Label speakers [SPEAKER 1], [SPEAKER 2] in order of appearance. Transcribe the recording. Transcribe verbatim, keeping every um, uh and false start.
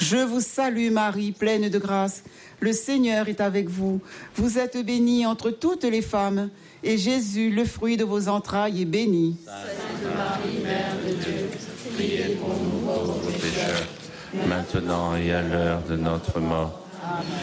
[SPEAKER 1] Je vous salue Marie, pleine de grâce. Le Seigneur est avec vous. Vous êtes bénie entre toutes les femmes, et Jésus, le fruit de vos entrailles, est béni.
[SPEAKER 2] Sainte Marie, Mère de Dieu, priez pour nous pauvres pécheurs, maintenant et à l'heure de notre mort. Amen.